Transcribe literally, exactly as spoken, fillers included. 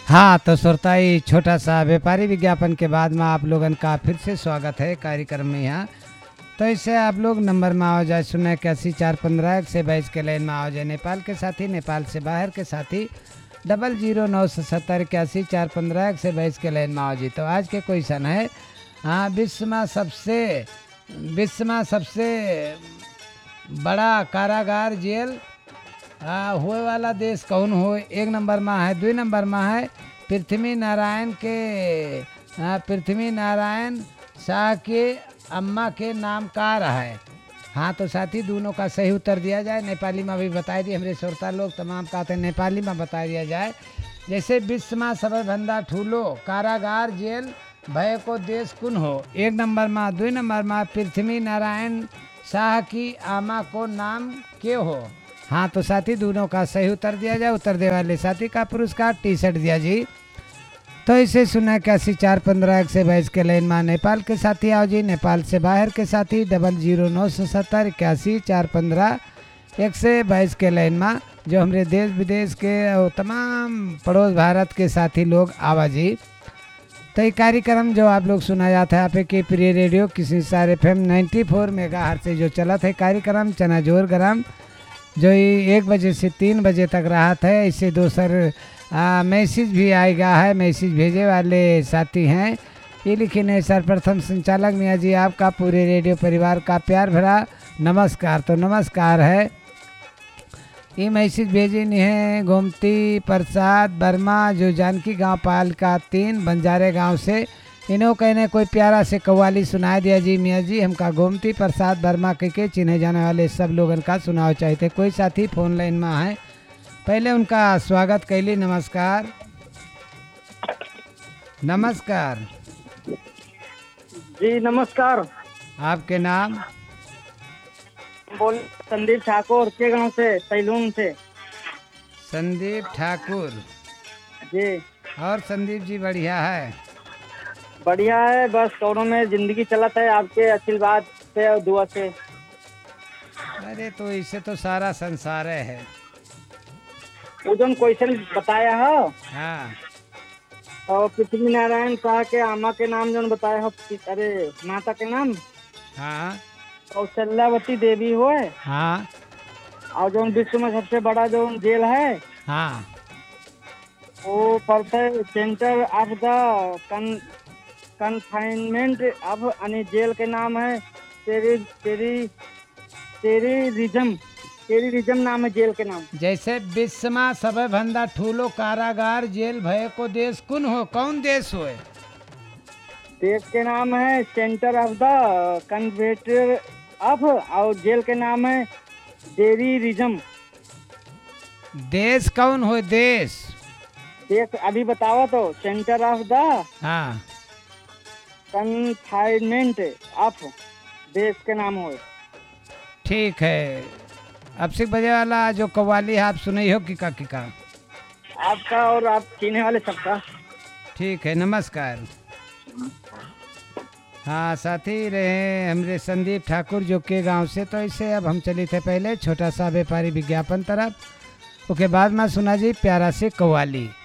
हाँ तो श्रोता ये छोटा सा व्यापारी विज्ञापन के बाद में आप लोगन का फिर से स्वागत है कार्यक्रम में। यहाँ तो इससे आप लोग नंबर में आओ जाए शून्य इक्यासी चार पंद्रह एक से बाईस के लाइन में आओ जाए नेपाल के साथी, नेपाल से बाहर के साथी डबल जीरो नौ सौ सत्तर इक्यासी चार पंद्रह एक से बाईस के लाइन में आओ जी। तो आज के क्वेश्चन है, हाँ विश्व में सबसे विश्व में सबसे बड़ा कारागार जेल हाँ हुए वाला देश कौन हो? एक नंबर में है, दो नंबर में है पृथ्वी नारायण के हाँ पृथ्वी नारायण शाह के अम्मा के नाम कार है। हाँ तो साथी दोनों का सही उत्तर दिया जाए, नेपाली में भी बताई दी हमारे श्रोता लोग तमाम कहते हैं नेपाली में बता दिया जाए। जैसे विश्व में सबैभन्दा ठूलो कारागार जेल भएको देश कुन हो? एक नंबर में, दो नंबर में पृथ्वी नारायण शाह की आमा को नाम के हो? हाँ तो साथी दोनों का सही उत्तर दिया जाए। उत्तर देने वाले साथी का पुरस्कार टी शर्ट दिया जी। तो इसे सुना इक्यासी चार पंद्रह एक से बाईस के लाइन में नेपाल के साथी आओ जी, नेपाल से बाहर के साथी डबल जीरो नौ सौ सत्तर इक्यासी चार पंद्रह एक से बाईस के लाइन में जो हमारे देश विदेश के और तमाम पड़ोस भारत के साथी लोग आवा जी। तो ये कार्यक्रम जो आप लोग सुना जाता है आपके प्रिय रेडियो किसी सारे F M ninety four mega hertz से जो चला था कार्यक्रम चनाजोर गरम जो एक बजे से तीन बजे तक रहा था। इससे दोसर मैसेज भी आएगा है, मैसेज भेजे वाले साथी हैं ये लिखे नहीं। सर्वप्रथम संचालक मियाँ जी आपका पूरे रेडियो परिवार का प्यार भरा नमस्कार। तो नमस्कार है, ये मैसेज भेजे नहीं है गोमती प्रसाद वर्मा जो जानकी गांव पाल का तीन बंजारे गांव से, इन्हों कहने कोई प्यारा से कव्वाली सुनाए दिया जी मियाँ जी। हमका गोमती प्रसाद वर्मा के, के चिन्हे जाने वाले सब लोगन का सुनाओ चाहते। कोई साथी फोन लाइन में है, पहले उनका स्वागत कैली। नमस्कार नमस्कार जी नमस्कार। आपके नाम? बोल संदीप ठाकुर के गांव से, सैलून से। संदीप ठाकुर जी। और संदीप जी बढ़िया है? बढ़िया है, बस दोनों में जिंदगी चलत है आपके आशीर्वाद से और दुआ से। अरे तो इससे तो सारा संसार है। वो जो क्वेश्चन बताया है हाँ और पृथ्वी नारायण शाह के आमा के नाम जो बताया हो, अरे माता के नाम हाँ कौशल्यावती देवी हो है। हाँ और जो विश्व में सबसे बड़ा जो जेल है हाँ वो पड़ता है सेंटर ऑफ द कन कन्फाइनमेंट अब यानी जेल के नाम है तेरी तेरी टेररिज्म टेररिज्म नाम है जेल के नाम। जैसे विश्व में सबैभन्दा ठूलो कारागार जेल भएको देश कुन हो? कौन देश हो? देश के नाम है सेंटर ऑफ द कन्वेटर ऑफ और जेल के नाम है टेररिज्म। देश कौन हो? देश देश अभी बताओ तो सेंटर ऑफ द हाँ कन्फाइनमेंट ऑफ देश के नाम हो। ठीक है, अब से बजे वाला जो कव्वाली है आप सुनाई हो कि का कि का? आपका और आप चीने वाले सबका। ठीक है नमस्कार। हाँ साथी रहे हमारे संदीप ठाकुर जो के गांव से। तो इसे अब हम चले थे पहले छोटा सा व्यापारी विज्ञापन तरफ, उसके बाद में सुना जी प्यारा से कव्वाली।